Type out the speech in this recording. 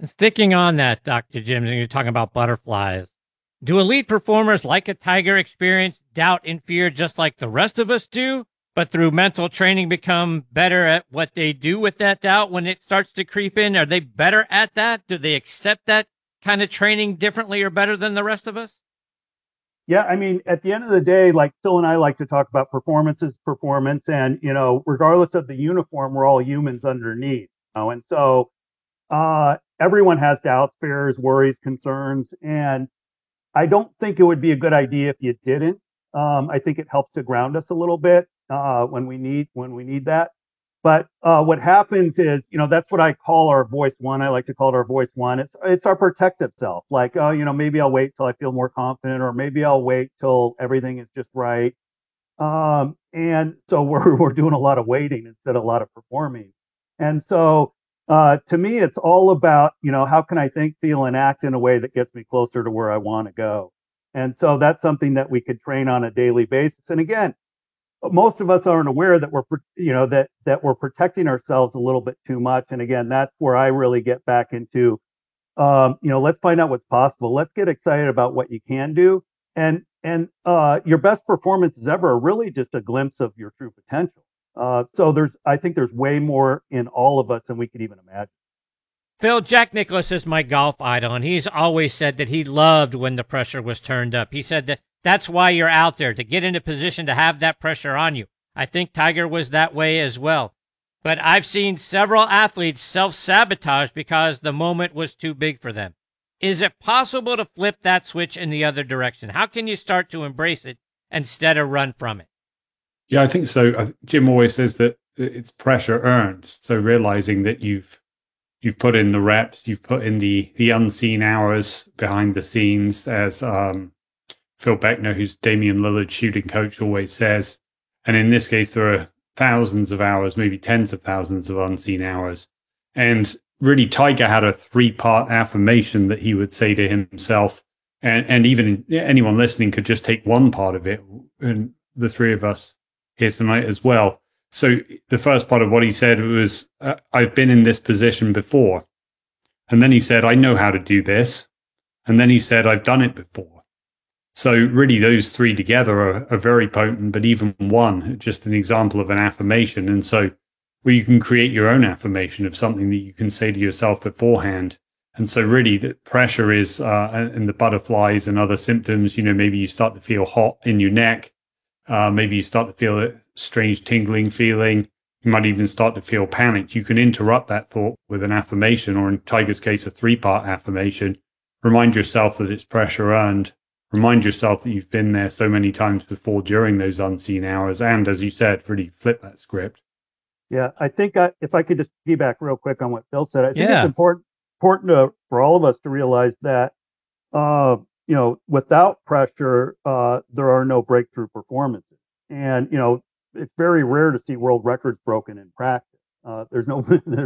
Sticking on that, Dr. Jim, you're talking about butterflies. Do elite performers like a Tiger experience doubt and fear just like the rest of us do, but through mental training become better at what they do with that doubt when it starts to creep in? Are they better at that? Do they accept that kind of training differently or better than the rest of us? Yeah, I mean, at the end of the day, like Phil and I like to talk about performance is performance, and regardless of the uniform, we're all humans underneath. And so everyone has doubts, fears, worries, concerns, and I don't think it would be a good idea if you didn't. I think it helps to ground us a little bit when we need that. But what happens is, that's what I call our voice one. I like to call it our voice one. It's our protective self. Like, oh, maybe I'll wait till I feel more confident, or maybe I'll wait till everything is just right. And so we're doing a lot of waiting instead of a lot of performing. And so to me, it's all about, how can I think, feel, and act in a way that gets me closer to where I want to go. And so that's something that we could train on a daily basis. And again, most of us aren't aware that that we're protecting ourselves a little bit too much. And again, that's where I really get back into, let's find out what's possible. Let's get excited about what you can do. And your best performances ever are really just a glimpse of your true potential. So I think there's way more in all of us than we could even imagine. Phil, Jack Nicklaus is my golf idol, and he's always said that he loved when the pressure was turned up. He said that that's why you're out there, to get in a position to have that pressure on you. I think Tiger was that way as well. But I've seen several athletes self-sabotage because the moment was too big for them. Is it possible to flip that switch in the other direction? How can you start to embrace it instead of run from it? Yeah, I think so. Jim always says that it's pressure earned. So realizing that you've put in the reps, you've put in the unseen hours behind the scenes, as Phil Beckner, who's Damian Lillard's shooting coach, always says. And in this case, there are thousands of hours, maybe tens of thousands of unseen hours. And really, Tiger had a 3-part affirmation that he would say to himself. And even anyone listening could just take one part of it, and the three of us here tonight as well. So the first part of what he said was, I've been in this position before. And then he said, I know how to do this. And then he said, I've done it before. So really those three together are very potent, but even one, just an example of an affirmation. And so where you can create your own affirmation of something that you can say to yourself beforehand. And so really the pressure is, and the butterflies and other symptoms, maybe you start to feel hot in your neck. Maybe you start to feel a strange tingling feeling. You might even start to feel panicked. You can interrupt that thought with an affirmation, or in Tiger's case, a 3-part affirmation. Remind yourself that it's pressure earned. Remind yourself that you've been there so many times before during those unseen hours. And as you said, really flip that script. Yeah, I think if I could just piggyback real quick on what Phil said, I think it's Yeah. important for all of us to realize that without pressure, there are no breakthrough performances. And, it's very rare to see world records broken in practice. There's no